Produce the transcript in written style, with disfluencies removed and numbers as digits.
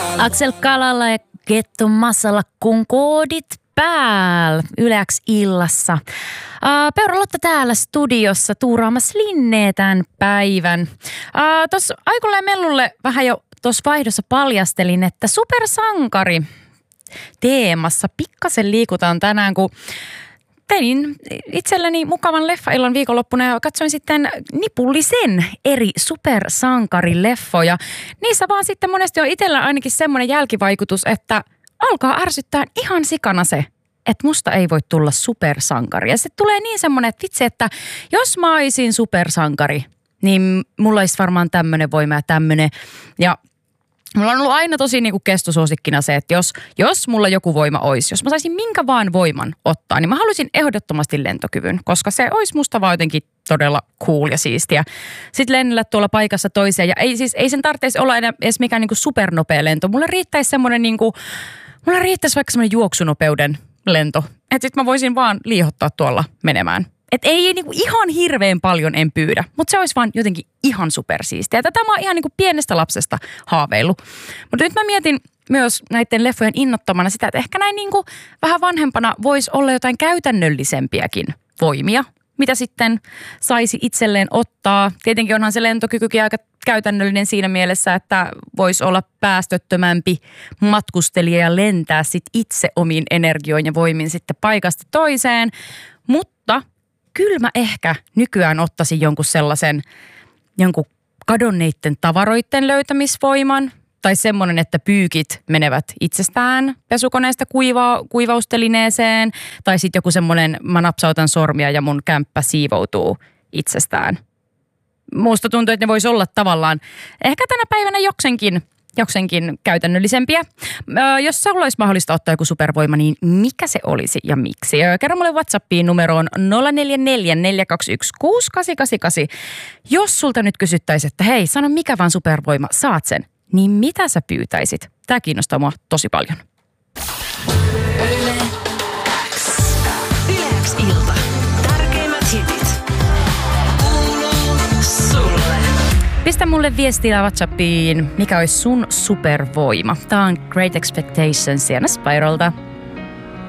Axel Kalalla ja Getto Masala, kun koodit päällä Yle X illassa. Peura-Lotta täällä studiossa tuuraamassa Linnee tämän päivän. Tuossa Aikulle Mellulle vähän jo tuossa vaihdossa paljastelin, että supersankari teemassa pikkasen liikutaan tänään, kun tein itselleni mukavan leffaillan viikonloppuna ja katsoin sitten nipullisen eri supersankarileffoja. Niissä vaan sitten monesti on itsellä ainakin semmoinen jälkivaikutus, että alkaa ärsyttää ihan sikana se, että musta ei voi tulla supersankari. Ja se tulee niin semmoinen, että vitsi, että jos mä olisin supersankari, niin mulla olisi varmaan tämmöinen voima ja tämmöinen. Ja mulla on ollut aina tosi niinku kestosuosikkina se, että jos mulla joku voima olisi, jos mä saisin minkä vaan voiman ottaa, niin mä haluaisin ehdottomasti lentokyvyn, koska se olisi musta vaan jotenkin todella cool ja siistiä. Sitten lennellä tuolla paikassa toiseen ja ei sen tarvitsisi olla edes mikään niinku supernopea lento. Mulla riittäisi vaikka semmoinen juoksunopeuden lento, että sitten mä voisin vaan liihottaa tuolla menemään. Että ei niinku ihan hirveän paljon en pyydä, mutta se olisi vaan jotenkin ihan supersiistiä. Tätä mä oon ihan niinku pienestä lapsesta haaveillut. Mutta nyt mä mietin myös näiden leffojen innottamana sitä, että ehkä näin niinku vähän vanhempana voisi olla jotain käytännöllisempiäkin voimia, mitä sitten saisi itselleen ottaa. Tietenkin onhan se lentokykykin aika käytännöllinen siinä mielessä, että voisi olla päästöttömämpi matkustelija ja lentää sit itse omiin energioin ja voimin sitten paikasta toiseen. Mutta kyllä mä ehkä nykyään ottaisin jonkun kadonneiden tavaroiden löytämisvoiman tai semmoinen, että pyykit menevät itsestään pesukoneesta kuivaustelineeseen tai sitten joku semmoinen, mä napsautan sormia ja mun kämppä siivoutuu itsestään. Musta tuntuu, että ne vois olla tavallaan ehkä tänä päivänä jokseenkin käytännöllisempiä. Jos sulla olisi mahdollista ottaa joku supervoima, niin mikä se olisi ja miksi? Kerro mulle WhatsAppiin numeroon 044 421 6888. Jos sulta nyt kysyttäisiin, että hei, sano mikä vaan supervoima, saat sen, niin mitä sä pyytäisit? Tää kiinnostaa mua tosi paljon. Yle X ilta. Tärkeimmät hitit. Kuuluu sulle. Pistä mulle viestiä WhatsAppiin, mikä olisi sun supervoima. Tää on Great Expectations ja Spiralta.